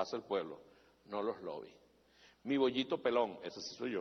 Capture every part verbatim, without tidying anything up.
hace el pueblo, no los lobbies. Mi bollito pelón, ese sí soy yo.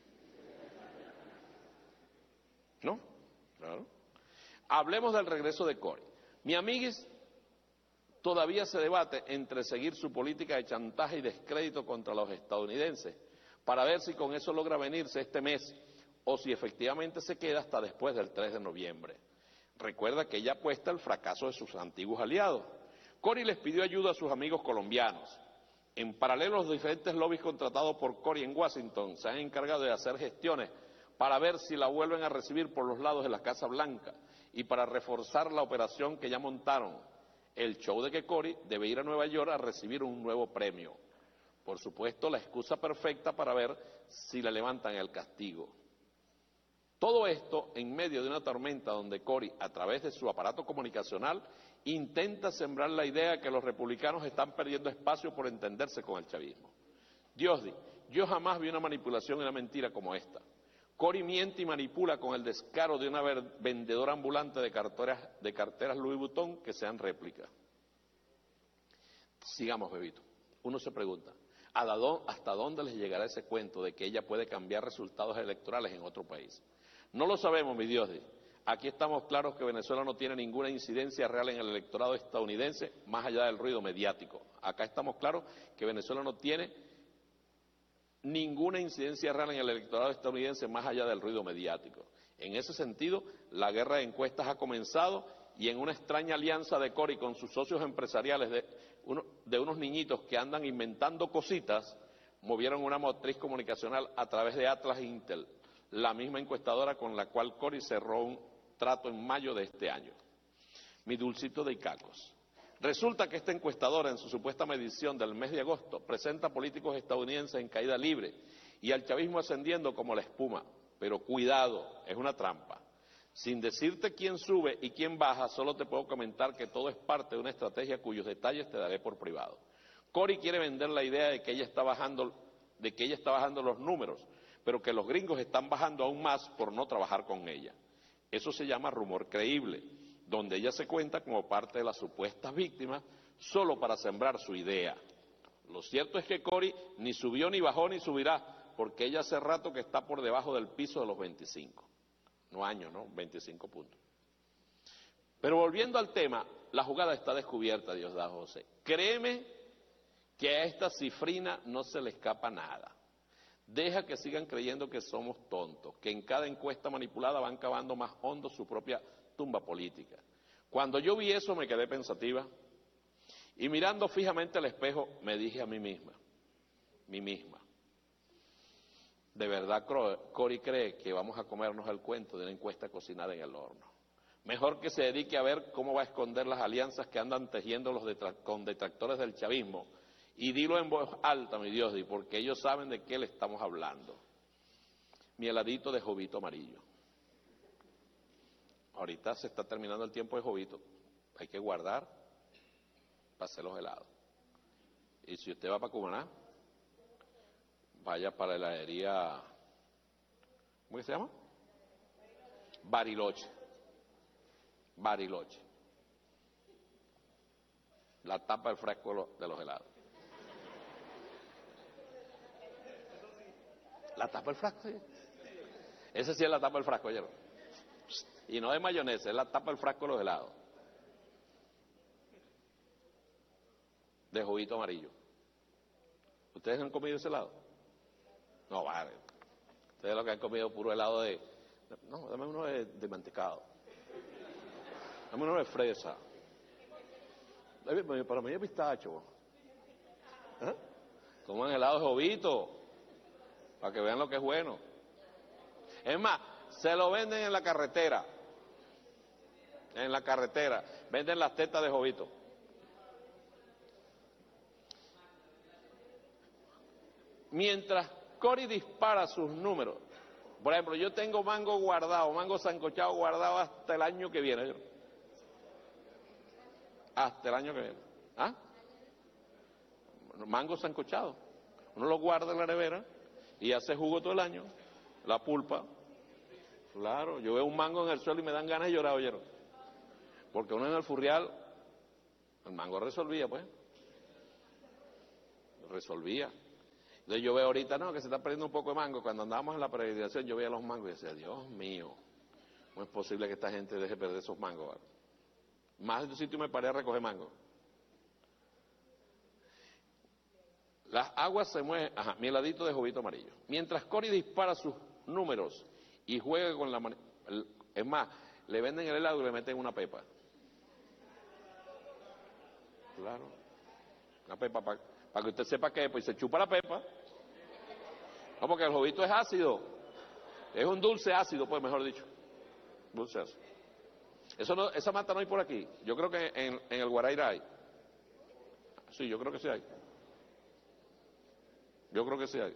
¿No? Claro. Hablemos del regreso de Cory. Mi amiguis todavía se debate entre seguir su política de chantaje y descrédito contra los estadounidenses para ver si con eso logra venirse este mes o si efectivamente se queda hasta después del tres de noviembre. Recuerda que ella apuesta el fracaso de sus antiguos aliados. Cory les pidió ayuda a sus amigos colombianos. En paralelo, los diferentes lobbies contratados por Cory en Washington se han encargado de hacer gestiones para ver si la vuelven a recibir por los lados de la Casa Blanca y para reforzar la operación que ya montaron, el show de que Cory debe ir a Nueva York a recibir un nuevo premio. Por supuesto, la excusa perfecta para ver si le levantan el castigo. Todo esto en medio de una tormenta donde Cory, a través de su aparato comunicacional, intenta sembrar la idea de que los republicanos están perdiendo espacio por entenderse con el chavismo. Dios di, yo jamás vi una manipulación y una mentira como esta. Cory miente y manipula con el descaro de una vendedora ambulante de carteras, de carteras Louis Vuitton que sean réplicas. Sigamos, Bebito. Uno se pregunta, ¿hasta dónde les llegará ese cuento de que ella puede cambiar resultados electorales en otro país? No lo sabemos, mi Dios. Aquí estamos claros que Venezuela no tiene ninguna incidencia real en el electorado estadounidense, más allá del ruido mediático. Acá estamos claros que Venezuela no tiene ninguna incidencia real en el electorado estadounidense, más allá del ruido mediático. En ese sentido, la guerra de encuestas ha comenzado y en una extraña alianza de Cory con sus socios empresariales de, uno, de unos niñitos que andan inventando cositas, movieron una motriz comunicacional a través de Atlas e Intel, la misma encuestadora con la cual Cory cerró un trato en mayo de este año. Mi dulcito de Icacos. Resulta que esta encuestadora, en su supuesta medición del mes de agosto, presenta políticos estadounidenses en caída libre y al chavismo ascendiendo como la espuma. Pero cuidado, es una trampa. Sin decirte quién sube y quién baja, solo te puedo comentar que todo es parte de una estrategia cuyos detalles te daré por privado. Cory quiere vender la idea de que ella está bajando, de que ella está bajando los números, pero que los gringos están bajando aún más por no trabajar con ella. Eso se llama rumor creíble, donde ella se cuenta como parte de las supuestas víctimas solo para sembrar su idea. Lo cierto es que Cory ni subió ni bajó ni subirá, porque ella hace rato que está por debajo del piso de los veinticinco. No años, ¿no? veinticinco puntos. Pero volviendo al tema, la jugada está descubierta, Diosdado José. Créeme que a esta cifrina no se le escapa nada. Deja que sigan creyendo que somos tontos, que en cada encuesta manipulada van cavando más hondo su propia tumba política. Cuando yo vi eso me quedé pensativa y mirando fijamente al espejo me dije a mí misma, mí misma, ¿de verdad Cory cree que vamos a comernos el cuento de una encuesta cocinada en el horno? Mejor que se dedique a ver cómo va a esconder las alianzas que andan tejiendo los detra- con detractores del chavismo. Y dilo en voz alta, mi Dios, porque ellos saben de qué le estamos hablando. Mi heladito de jovito amarillo. Ahorita se está terminando el tiempo de jovito. Hay que guardar para hacer los helados. Y si usted va para Cumaná, vaya para la heladería, ¿cómo se llama? Bariloche. Bariloche. La tapa del frasco de los helados. La tapa del frasco, sí. Ese sí es la tapa del frasco, ¿oyeron? Y no de mayonesa, es la tapa del frasco de los helados. De juguito amarillo. ¿Ustedes han comido ese helado? No, vale. Ustedes lo que han comido puro helado de... No, dame uno de, de mantecado. Dame uno de fresa. Para mí es pistacho. ¿Eh? Coman helado de jovito. Para que vean lo que es bueno. Es más, se lo venden en la carretera. En la carretera. Venden las tetas de jovito. Mientras Cory dispara sus números, por ejemplo, yo tengo mango guardado, mango sancochado guardado hasta el año que viene. Hasta el año que viene. ¿Ah? Mango sancochado. Uno lo guarda en la nevera y hace jugo todo el año. La pulpa. Claro, yo veo un mango en el suelo y me dan ganas de llorar, oyeron. Porque uno en el furrial, el mango resolvía, pues. resolvía. Entonces yo veo ahorita, no, que se está perdiendo un poco de mango. Cuando andábamos en la peregrinación yo veía los mangos y decía, Dios mío, ¿cómo es posible que esta gente deje perder esos mangos? ¿Vale? Más de un sitio me paré a recoger mango. Las aguas se mueven, ajá, mi heladito de jovito amarillo. Mientras Cory dispara sus números y juega con la mano, es más, le venden el helado y le meten una pepa. Claro, una pepa para pa que usted sepa que pues se chupa la pepa. No, porque el jovito es ácido, es un dulce ácido, pues mejor dicho, dulce ácido. Eso no, esa mata no hay por aquí, yo creo que en, en el Guaraíra hay. Sí, yo creo que sí hay. Yo creo que sí hay.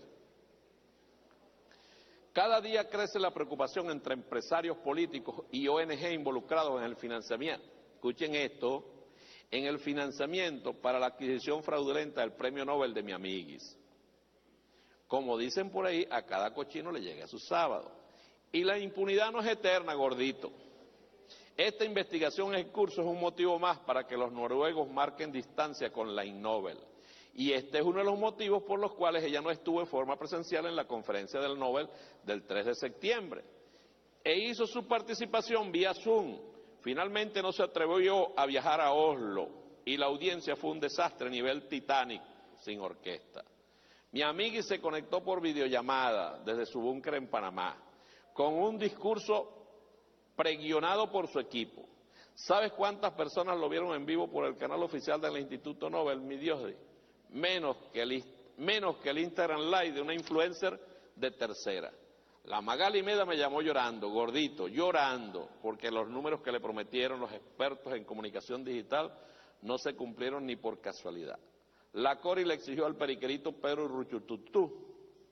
Cada día crece la preocupación entre empresarios políticos y O N G involucrados en el financiamiento. Escuchen esto, en el financiamiento para la adquisición fraudulenta del premio Nobel de mi amiguis. Como dicen por ahí, a cada cochino le llega su sábado. Y la impunidad no es eterna, gordito. Esta investigación en curso es un motivo más para que los noruegos marquen distancia con la Nobel. Y este es uno de los motivos por los cuales ella no estuvo en forma presencial en la conferencia del Nobel del tres de septiembre. E hizo su participación vía Zoom. Finalmente no se atrevió a viajar a Oslo y la audiencia fue un desastre a nivel Titanic, sin orquesta. Mi amiga se conectó por videollamada desde su búnker en Panamá, con un discurso preguionado por su equipo. ¿Sabes cuántas personas lo vieron en vivo por el canal oficial del Instituto Nobel, mi Dios? Menos que el, menos que el Instagram Live de una influencer de tercera. La Magali Meda me llamó llorando, gordito, llorando, porque los números que le prometieron los expertos en comunicación digital no se cumplieron ni por casualidad. La Cory le exigió al periquerito Pedro Ruchututú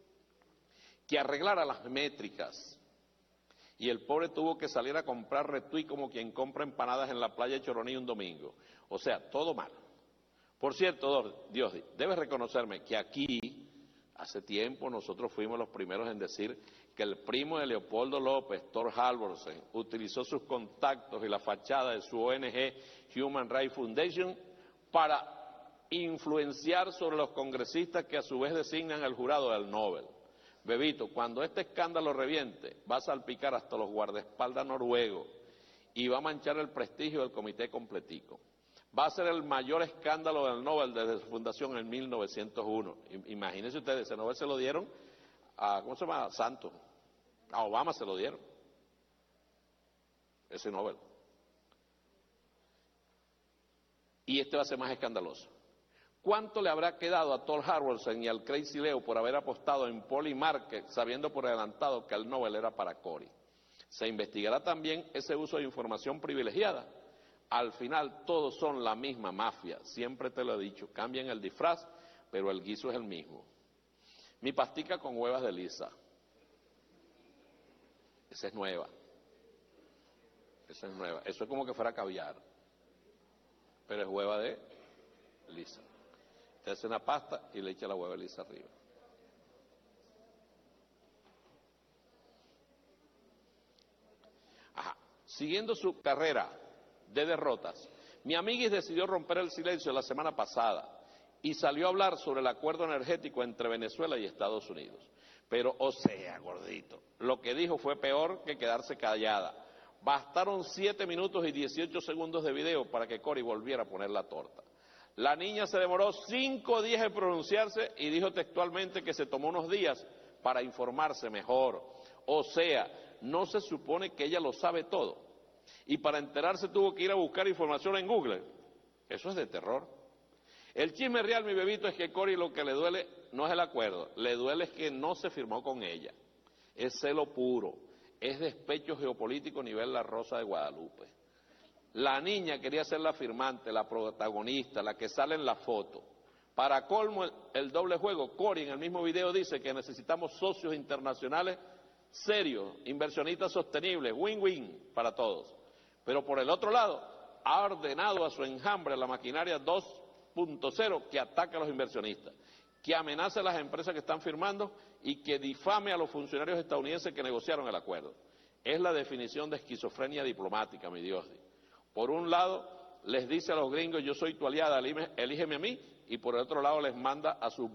que arreglara las métricas y el pobre tuvo que salir a comprar retweet como quien compra empanadas en la playa de Choroní un domingo. O sea, todo mal. Por cierto, Dios, debes reconocerme que aquí, hace tiempo, nosotros fuimos los primeros en decir que el primo de Leopoldo López, Thor Halvorsen, utilizó sus contactos y la fachada de su O N G Human Rights Foundation para influenciar sobre los congresistas que a su vez designan al jurado del Nobel. Bebito, cuando este escándalo reviente, va a salpicar hasta los guardaespaldas noruegos y va a manchar el prestigio del comité completico. Va a ser el mayor escándalo del Nobel desde su fundación en mil novecientos uno. Imagínense ustedes, ese Nobel se lo dieron a, ¿cómo se llama? A Santos. A Obama se lo dieron. Ese Nobel. Y este va a ser más escandaloso. ¿Cuánto le habrá quedado a Thor Halvorsen y al Crazy Leo por haber apostado en Polymarket sabiendo por adelantado que el Nobel era para Cory? Se investigará también ese uso de información privilegiada. Al final todos son la misma mafia, siempre te lo he dicho, cambian el disfraz, pero el guiso es el mismo. Mi pastica con huevas de lisa, esa es nueva, esa es nueva, eso es como que fuera caviar, pero es hueva de lisa. Te hace una pasta y le echa la hueva de lisa arriba. Ajá, siguiendo su carrera de derrotas, mi amiguis decidió romper el silencio la semana pasada y salió a hablar sobre el acuerdo energético entre Venezuela y Estados Unidos. Pero, o sea, gordito, lo que dijo fue peor que quedarse callada. Bastaron siete minutos y dieciocho segundos de video para que Cory volviera a poner la torta. La niña se demoró cinco días en pronunciarse y dijo textualmente que se tomó unos días para informarse mejor. O sea, no se supone que ella lo sabe todo. Y para enterarse tuvo que ir a buscar información en Google. Eso es de terror. El chisme real, mi bebito, es que Cory lo que le duele no es el acuerdo, le duele es que no se firmó con ella. Es celo puro, es despecho geopolítico a nivel La Rosa de Guadalupe. La niña quería ser la firmante, la protagonista, la que sale en la foto. Para colmo, el, el doble juego, Cory en el mismo video dice que necesitamos socios internacionales serios, inversionistas sostenibles, win-win para todos. Pero por el otro lado, ha ordenado a su enjambre la maquinaria dos punto cero que ataca a los inversionistas, que amenace a las empresas que están firmando y que difame a los funcionarios estadounidenses que negociaron el acuerdo. Es la definición de esquizofrenia diplomática, mi Dios. Por un lado, les dice a los gringos, yo soy tu aliada, elígeme a mí, y por el otro lado les manda a sus